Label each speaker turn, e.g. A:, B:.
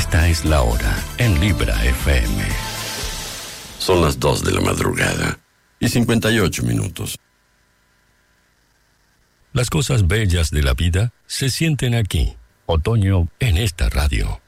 A: Esta es la hora en Libra FM.
B: Son las 2 de la madrugada y 58 minutos.
A: Las cosas bellas de la vida se sienten aquí. Otoño en esta radio.